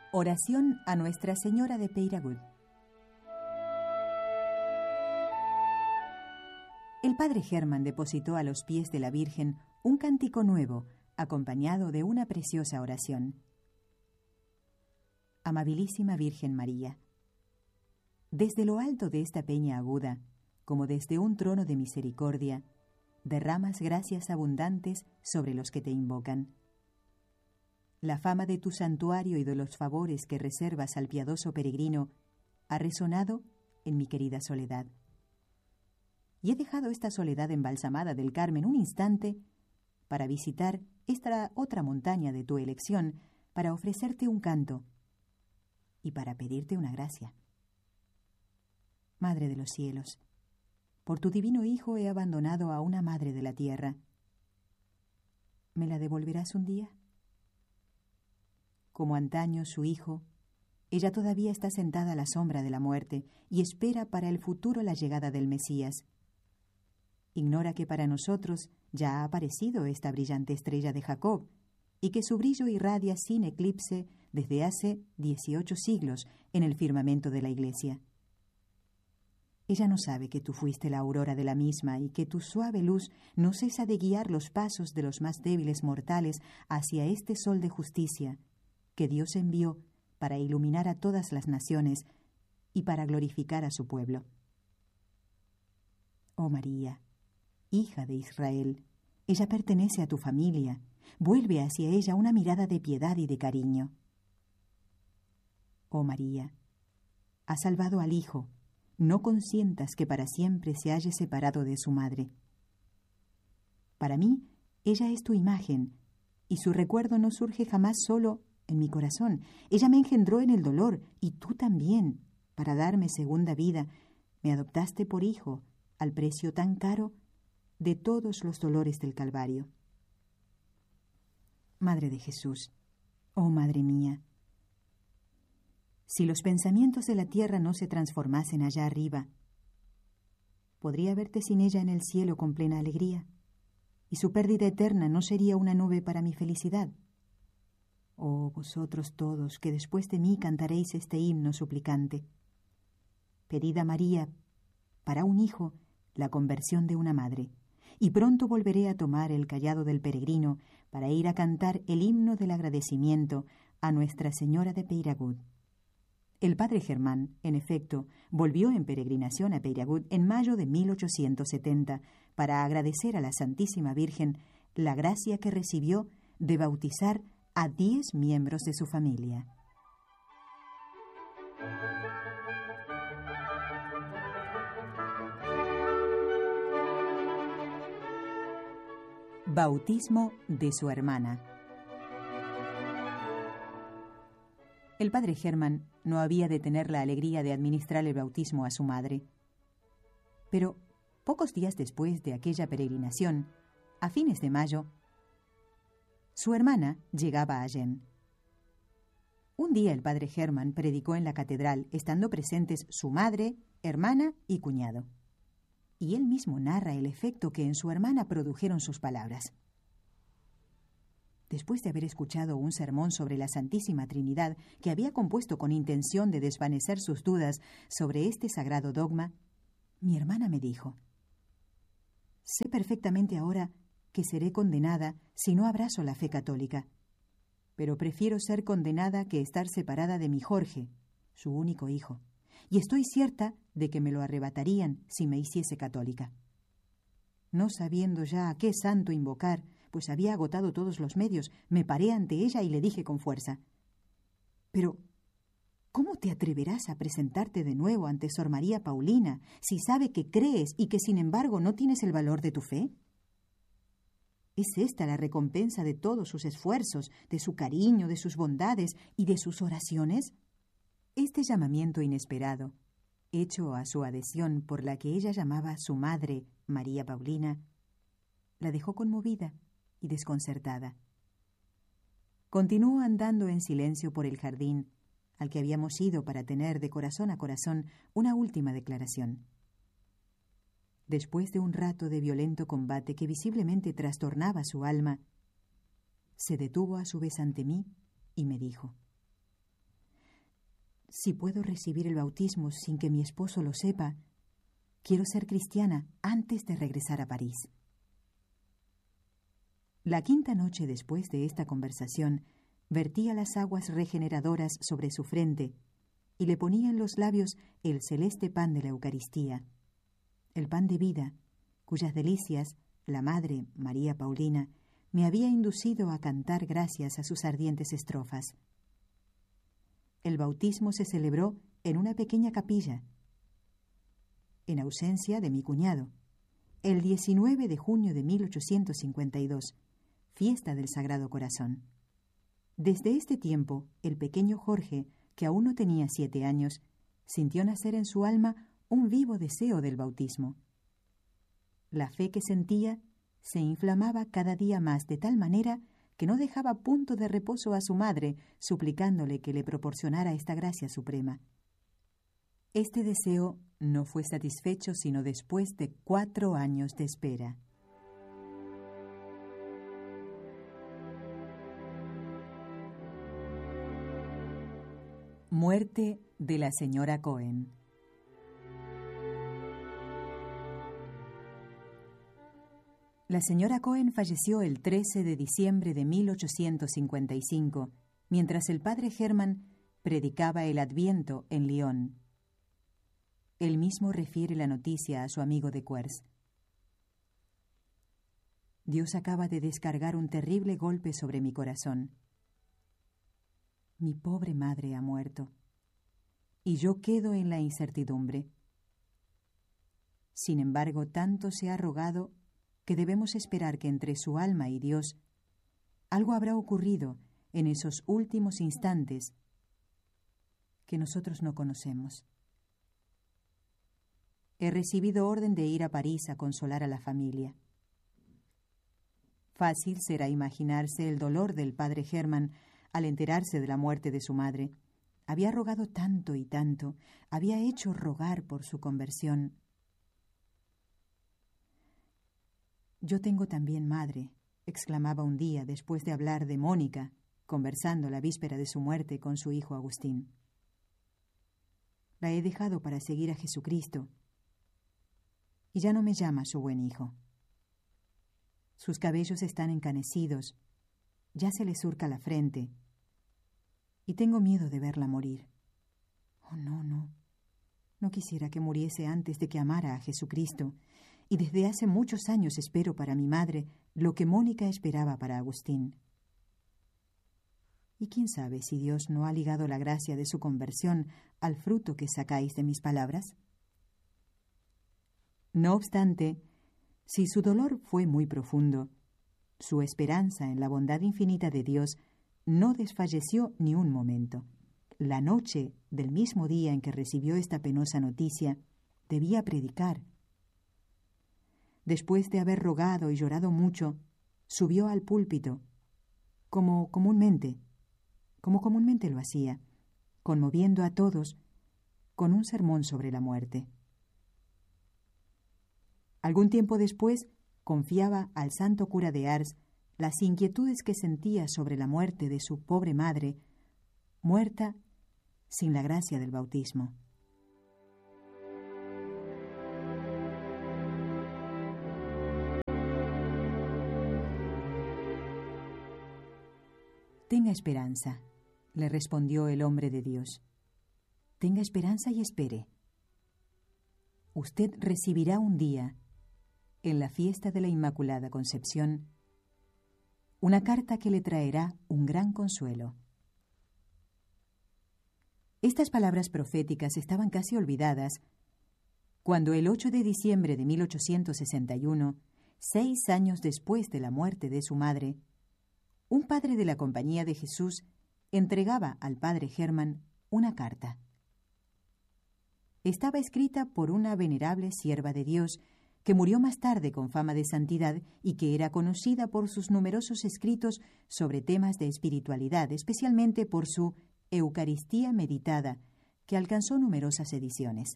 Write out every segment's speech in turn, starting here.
Oración a Nuestra Señora de Peyragut. El padre Germán depositó a los pies de la Virgen un cántico nuevo, acompañado de una preciosa oración. Amabilísima Virgen María, desde lo alto de esta peña aguda, como desde un trono de misericordia, derramas gracias abundantes sobre los que te invocan. La fama de tu santuario y de los favores que reservas al piadoso peregrino ha resonado en mi querida soledad. Y he dejado esta soledad embalsamada del Carmen un instante para visitar esta otra montaña de tu elección, para ofrecerte un canto y para pedirte una gracia. Madre de los cielos, por tu divino Hijo he abandonado a una madre de la tierra. ¿Me la devolverás un día? Como antaño su hijo, ella todavía está sentada a la sombra de la muerte y espera para el futuro la llegada del Mesías. Ignora que para nosotros ya ha aparecido esta brillante estrella de Jacob y que su brillo irradia sin eclipse desde hace 18 siglos en el firmamento de la Iglesia. Ella no sabe que tú fuiste la aurora de la misma y que tu suave luz no cesa de guiar los pasos de los más débiles mortales hacia este sol de justicia que Dios envió para iluminar a todas las naciones y para glorificar a su pueblo. Oh María, hija de Israel, ella pertenece a tu familia, vuelve hacia ella una mirada de piedad y de cariño. Oh María, has salvado al Hijo, no consientas que para siempre se halle separado de su madre. Para mí, ella es tu imagen, y su recuerdo no surge jamás solo en mi corazón. Ella me engendró en el dolor, y tú también, para darme segunda vida, me adoptaste por hijo, al precio tan caro de todos los dolores del Calvario. Madre de Jesús, oh Madre mía, si los pensamientos de la tierra no se transformasen allá arriba, ¿podría verte sin ella en el cielo con plena alegría? ¿Y su pérdida eterna no sería una nube para mi felicidad? Oh, vosotros todos, que después de mí cantaréis este himno suplicante. Pedid a María, para un hijo, la conversión de una madre, y pronto volveré a tomar el cayado del peregrino para ir a cantar el himno del agradecimiento a Nuestra Señora de Peyragut. El padre Germán, en efecto, volvió en peregrinación a Peyragut en mayo de 1870 para agradecer a la Santísima Virgen la gracia que recibió de bautizar a 10 miembros de su familia. Bautismo de su hermana. El padre Germán no había de tener la alegría de administrar el bautismo a su madre. Pero, pocos días después de aquella peregrinación, a fines de mayo, su hermana llegaba a Agen. Un día el padre Germán predicó en la catedral, estando presentes su madre, hermana y cuñado. Y él mismo narra el efecto que en su hermana produjeron sus palabras. Después de haber escuchado un sermón sobre la Santísima Trinidad que había compuesto con intención de desvanecer sus dudas sobre este sagrado dogma, mi hermana me dijo: sé perfectamente ahora que seré condenada si no abrazo la fe católica, pero prefiero ser condenada que estar separada de mi Jorge, su único hijo, y estoy cierta de que me lo arrebatarían si me hiciese católica. No sabiendo ya a qué santo invocar, pues había agotado todos los medios, me paré ante ella y le dije con fuerza: pero, ¿cómo te atreverás a presentarte de nuevo ante Sor María Paulina si sabe que crees y que sin embargo no tienes el valor de tu fe? ¿Es esta la recompensa de todos sus esfuerzos, de su cariño, de sus bondades y de sus oraciones? Este llamamiento inesperado, hecho a su adhesión por la que ella llamaba su madre, María Paulina, la dejó conmovida y desconcertada. Continuó andando en silencio por el jardín, al que habíamos ido para tener de corazón a corazón una última declaración. Después de un rato de violento combate que visiblemente trastornaba su alma, se detuvo a su vez ante mí y me dijo: Si puedo recibir el bautismo sin que mi esposo lo sepa, quiero ser cristiana antes de regresar a París. La quinta noche después de esta conversación, vertía las aguas regeneradoras sobre su frente y le ponía en los labios el celeste pan de la Eucaristía, el pan de vida, cuyas delicias la Madre, María Paulina, me había inducido a cantar gracias a sus ardientes estrofas. El bautismo se celebró en una pequeña capilla, en ausencia de mi cuñado, el 19 de junio de 1852, fiesta del Sagrado Corazón. Desde este tiempo, el pequeño Jorge, que aún no tenía 7 años, sintió nacer en su alma un vivo deseo del bautismo. La fe que sentía se inflamaba cada día más de tal manera que no dejaba punto de reposo a su madre, suplicándole que le proporcionara esta gracia suprema. Este deseo no fue satisfecho sino después de 4 años de espera. Muerte de la señora Cohen. La señora Cohen falleció el 13 de diciembre de 1855, mientras el padre Hermann predicaba el Adviento en Lyon. Él mismo refiere la noticia a su amigo de Cuers. Dios acaba de descargar un terrible golpe sobre mi corazón. Mi pobre madre ha muerto, y yo quedo en la incertidumbre. Sin embargo, tanto se ha rogado que debemos esperar que entre su alma y Dios algo habrá ocurrido en esos últimos instantes que nosotros no conocemos. He recibido orden de ir a París a consolar a la familia. Fácil será imaginarse el dolor del padre Hermann al enterarse de la muerte de su madre. Había rogado tanto y tanto, había hecho rogar por su conversión. «Yo tengo también madre», exclamaba un día después de hablar de Mónica, conversando la víspera de su muerte con su hijo Agustín. «La he dejado para seguir a Jesucristo, y ya no me llama su buen hijo. Sus cabellos están encanecidos, ya se le surca la frente, y tengo miedo de verla morir. Oh, no. No quisiera que muriese antes de que amara a Jesucristo, y desde hace muchos años espero para mi madre lo que Mónica esperaba para Agustín. Y quién sabe si Dios no ha ligado la gracia de su conversión al fruto que sacáis de mis palabras». No obstante, si su dolor fue muy profundo, su esperanza en la bondad infinita de Dios no desfalleció ni un momento. La noche del mismo día en que recibió esta penosa noticia, debía predicar. Después de haber rogado y llorado mucho, subió al púlpito, como comúnmente lo hacía, conmoviendo a todos con un sermón sobre la muerte. Algún tiempo después, confiaba al santo cura de Ars las inquietudes que sentía sobre la muerte de su pobre madre, muerta sin la gracia del bautismo. «Tenga esperanza», le respondió el hombre de Dios. «Tenga esperanza y espere. Usted recibirá un día, en la fiesta de la Inmaculada Concepción, una carta que le traerá un gran consuelo». Estas palabras proféticas estaban casi olvidadas cuando el 8 de diciembre de 1861, 6 años después de la muerte de su madre, un padre de la Compañía de Jesús entregaba al padre Hermann una carta. Estaba escrita por una venerable sierva de Dios que murió más tarde con fama de santidad y que era conocida por sus numerosos escritos sobre temas de espiritualidad, especialmente por su Eucaristía meditada, que alcanzó numerosas ediciones.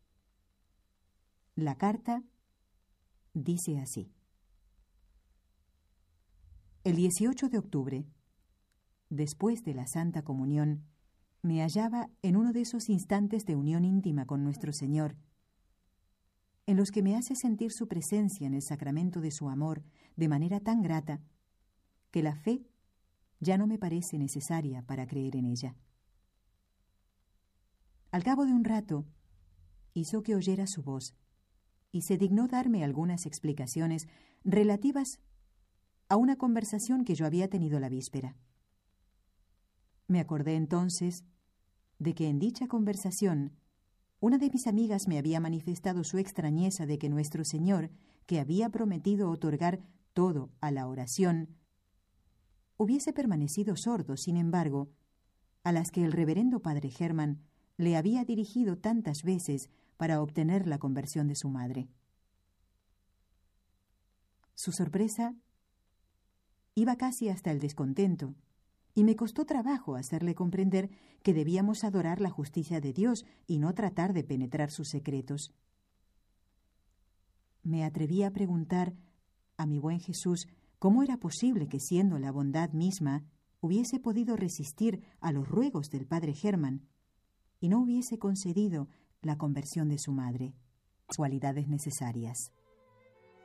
La carta dice así: El 18 de octubre, después de la Santa Comunión, Me hallaba en uno de esos instantes de unión íntima con nuestro Señor, en los que me hace sentir su presencia en el sacramento de su amor de manera tan grata que la fe ya no me parece necesaria para creer en ella. Al cabo de un rato, hizo que oyera su voz y se dignó darme algunas explicaciones relativas a una conversación que yo había tenido la víspera. Me acordé entonces de que en dicha conversación una de mis amigas me había manifestado su extrañeza de que nuestro Señor, que había prometido otorgar todo a la oración, hubiese permanecido sordo, sin embargo, a las que el reverendo padre Hermann le había dirigido tantas veces para obtener la conversión de su madre. Su sorpresa iba casi hasta el descontento, y me costó trabajo hacerle comprender que debíamos adorar la justicia de Dios y no tratar de penetrar sus secretos. Me atreví a preguntar a mi buen Jesús cómo era posible que, siendo la bondad misma, hubiese podido resistir a los ruegos del padre Hermann y no hubiese concedido la conversión de su madre, cualidades necesarias.